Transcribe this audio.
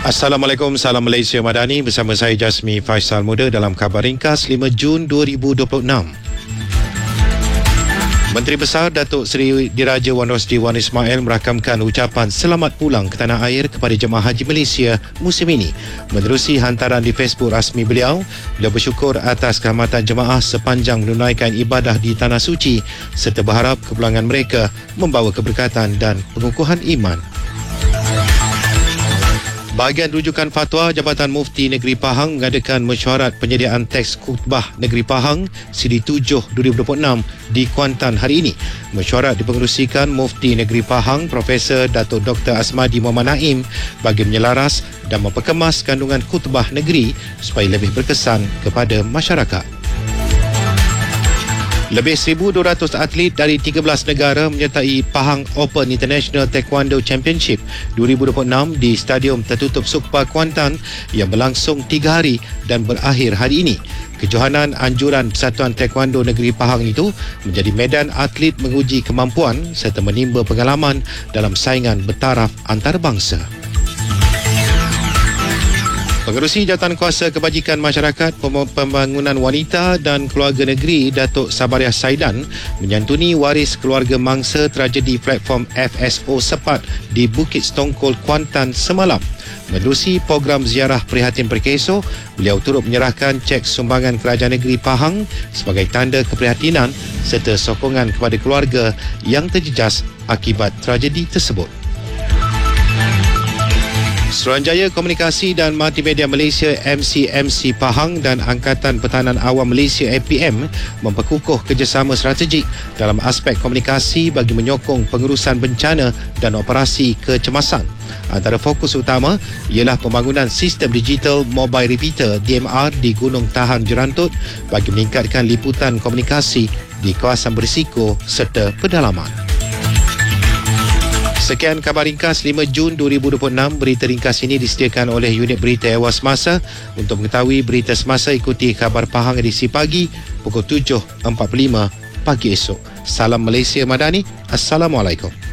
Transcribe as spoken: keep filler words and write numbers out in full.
Assalamualaikum, salam Malaysia Madani bersama saya Jasmi Faisal Muda dalam khabar ringkas lima Jun dua ribu dua puluh enam. Menteri Besar Datuk Seri Diraja Wan Rosli Wan Ismail merakamkan ucapan selamat pulang ke tanah air kepada jemaah haji Malaysia musim ini. Menerusi hantaran di Facebook rasmi beliau, beliau bersyukur atas kehormatan jemaah sepanjang menunaikan ibadah di Tanah Suci serta berharap kepulangan mereka membawa keberkatan dan pengukuhan iman. Bahagian rujukan fatwa Jabatan Mufti Negeri Pahang mengadakan mesyuarat penyediaan teks khutbah Negeri Pahang Siri tujuh dua ribu dua puluh enam di Kuantan hari ini. Mesyuarat dipengerusikan Mufti Negeri Pahang Profesor Datuk Doktor Asmadi Muhammad Naim bagi menyelaras dan memperkemas kandungan khutbah negeri supaya lebih berkesan kepada masyarakat. Lebih seribu dua ratus atlet dari tiga belas negara menyertai Pahang Open International Taekwondo Championship dua ribu dua puluh enam di Stadium Tertutup Sukpa Kuantan yang berlangsung tiga hari dan berakhir hari ini. Kejohanan anjuran Persatuan Taekwondo Negeri Pahang itu menjadi medan atlet menguji kemampuan serta menimba pengalaman dalam saingan bertaraf antarabangsa. Pengerusi Jawatankuasa Kebajikan Masyarakat Pembangunan Wanita dan Keluarga Negeri Datuk Sabariah Saidan menyantuni waris keluarga mangsa tragedi platform F S O Sepat di Bukit Setongkol Kuantan semalam. Menerusi program ziarah prihatin perkeso, beliau turut menyerahkan cek sumbangan Kerajaan Negeri Pahang sebagai tanda keprihatinan serta sokongan kepada keluarga yang terjejas akibat tragedi tersebut. Suruhanjaya Komunikasi dan Multimedia Malaysia M C M C Pahang dan Angkatan Pertahanan Awam Malaysia A P M memperkukuh kerjasama strategik dalam aspek komunikasi bagi menyokong pengurusan bencana dan operasi kecemasan. Antara fokus utama ialah pembangunan sistem digital mobile repeater D M R di Gunung Tahan Jerantut bagi meningkatkan liputan komunikasi di kawasan berisiko serta pedalaman. Sekian khabar ringkas lima Jun dua ribu dua puluh enam. Berita ringkas ini disediakan oleh unit berita Ewa Semasa. Untuk mengetahui berita semasa, ikuti khabar Pahang edisi pagi pukul tujuh empat puluh lima pagi esok. Salam Malaysia Madani. Assalamualaikum.